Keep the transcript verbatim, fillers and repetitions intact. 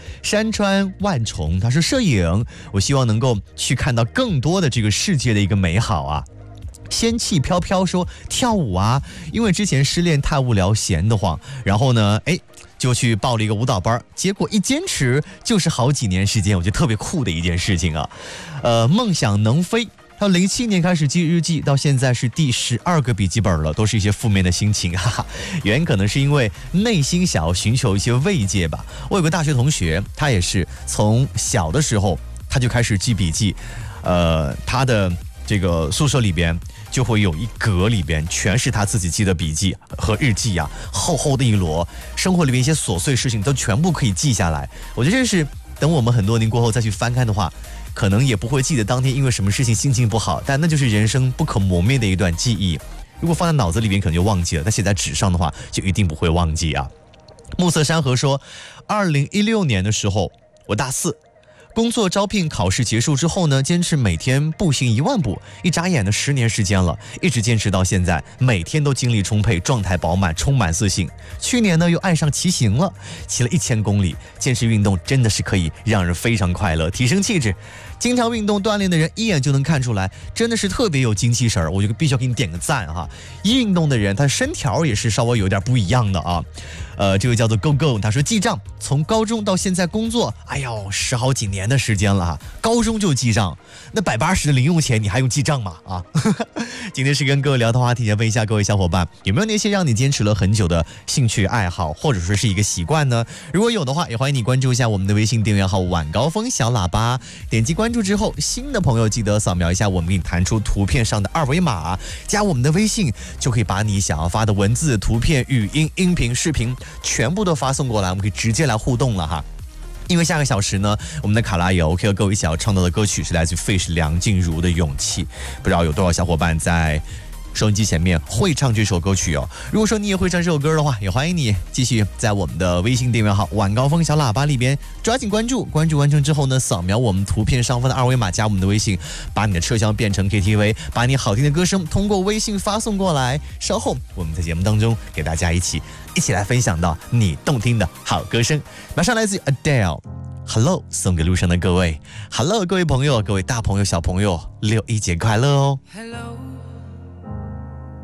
山川万重，他说摄影，我希望能够去看到更多的这个世界的一个美好啊。仙气飘飘说跳舞啊，因为之前失恋太无聊闲得慌，然后呢，哎。就去报了一个舞蹈班，结果一坚持就是好几年时间，我觉得特别酷的一件事情啊。呃，梦想能飞，他零七年开始记日记，到现在是第十二个笔记本了，都是一些负面的心情，哈哈。原因可能是因为内心想要寻求一些慰藉吧。我有个大学同学，他也是从小的时候他就开始记笔记，呃，他的这个宿舍里边。就会有一格里边全是他自己记的笔记和日记啊，厚厚的一摞，生活里面一些琐碎事情都全部可以记下来。我觉得这是等我们很多年过后再去翻看的话，可能也不会记得当天因为什么事情心情不好，但那就是人生不可磨灭的一段记忆。如果放在脑子里边可能就忘记了，但写在纸上的话就一定不会忘记啊。暮色山河说，二零一六年的时候我大四。工作招聘考试结束之后呢，坚持每天步行一万步，一眨眼的十年时间了，一直坚持到现在，每天都精力充沛，状态饱满，充满自信。去年呢又爱上骑行了，骑了一千公里。坚持运动真的是可以让人非常快乐，提升气质。经常运动锻炼的人一眼就能看出来，真的是特别有精气神儿。我就必须要给你点个赞哈！运动的人他身条也是稍微有点不一样的啊。呃，这位叫做 Go Go， 他说记账，从高中到现在工作，哎呦，十好几年的时间了哈。高中就记账，那百八十的零用钱你还用记账吗？啊，今天是跟各位聊的话题，想问一下各位小伙伴，有没有那些让你坚持了很久的兴趣爱好，或者说是一个习惯呢？如果有的话，也欢迎你关注一下我们的微信订阅号晚高峰小喇叭，点击关注之后，新的朋友记得扫描一下我们给你弹出图片上的二维码，加我们的微信，就可以把你想要发的文字、图片、语音、音频、视频全部都发送过来，我们可以直接来互动了哈。因为下个小时呢，我们的卡拉也 OK 和各位一起要唱到的歌曲是来自 Fish 梁静茹的《勇气》，不知道有多少小伙伴在收音机前面会唱这首歌曲哦。如果说你也会唱这首歌的话，也欢迎你继续在我们的微信订阅号晚高峰小喇叭里边抓紧关注，关注完成之后呢，扫描我们图片上方的二维码，加我们的微信，把你的车厢变成 K T V， 把你好听的歌声通过微信发送过来。稍后我们在节目当中给大家一起一起来分享到你动听的好歌声。马上来自于 Adele。Hello， 送给路上的各位。Hello， 各位朋友，各位大朋友、小朋友，六一节快乐哦。Hello。